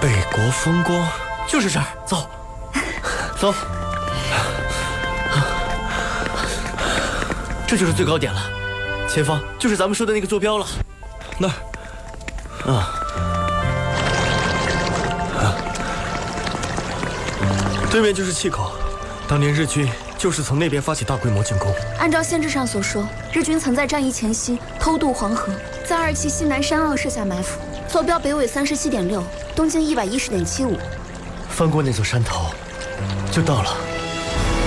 北国风光， 就是这儿，走， 走。 这就是最高点了，前方就是咱们说的那个坐标了。 那儿，对面就是气口，当年日军就是从那边发起大规模进攻。 按照县志上所说，日军曾在战役前夕偷渡黄河，在2期西南山坳设下埋伏，坐标北纬37.6，东经110.75。 翻过那座山头，就到了。